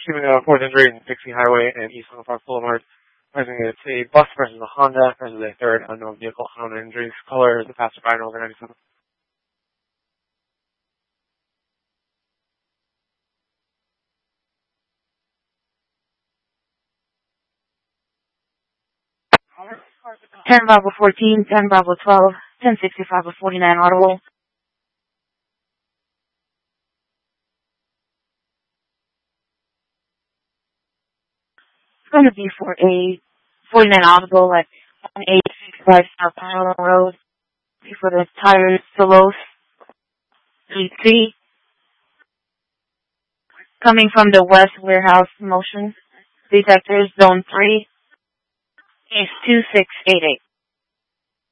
receiving a 4th injury in Dixie Highway and East Hunter Park Boulevard. Rising, it's a bus versus a Honda versus a third unknown vehicle. Unknown injuries. Color is a passerby over 97. Caller? 10 Bravo 14, 10 Bravo 12, 1065 of 49 audible. It's going to be for a 49 audible at 1865 South Island Road. For the tires, Solos, GT. Coming from the West Warehouse Motion. Detectors, Zone 3. Case 2688.